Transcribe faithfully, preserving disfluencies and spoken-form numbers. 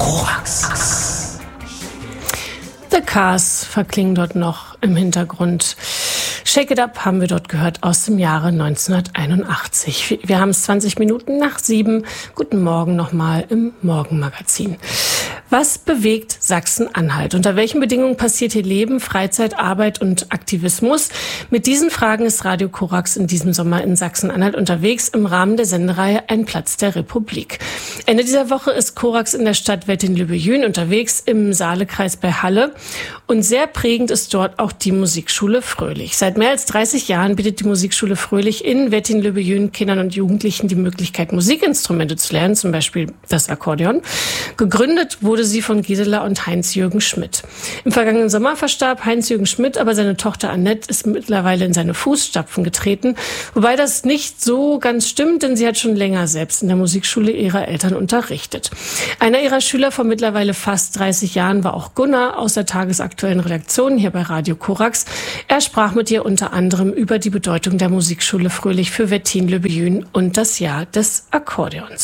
Korax. The Cars verklingen dort noch im Hintergrund. Shake It Up haben wir dort gehört aus dem Jahre neunzehnhunderteinundachtzig. Wir haben es zwanzig Minuten nach sieben. Guten Morgen nochmal im Morgenmagazin. Was bewegt Sachsen-Anhalt? Unter welchen Bedingungen passiert hier Leben, Freizeit, Arbeit und Aktivismus? Mit diesen Fragen ist Radio Korax in diesem Sommer in Sachsen-Anhalt unterwegs im Rahmen der Sendereihe Ein Platz der Republik. Ende dieser Woche ist Korax in der Stadt Wettin-Löbejün unterwegs im Saalekreis bei Halle. Und sehr prägend ist dort auch die Musikschule Fröhlich. Seit mehr als dreißig Jahren bietet die Musikschule Fröhlich in Wettin-Löbejün Kindern und Jugendlichen die Möglichkeit, Musikinstrumente zu lernen, zum Beispiel das Akkordeon. Gegründet wurde sie von Gisela und Heinz-Jürgen Schmidt. Im vergangenen Sommer verstarb Heinz-Jürgen Schmidt, aber seine Tochter Annette ist mittlerweile in seine Fußstapfen getreten. Wobei das nicht so ganz stimmt, denn sie hat schon länger selbst in der Musikschule ihrer Eltern unterrichtet. Einer ihrer Schüler vor mittlerweile fast dreißig Jahren war auch Gunnar aus der tagesaktuellen Redaktion hier bei Radio Korax. Er sprach mit ihr unter anderem über die Bedeutung der Musikschule Fröhlich für Wettin-Löbejün und das Jahr des Akkordeons.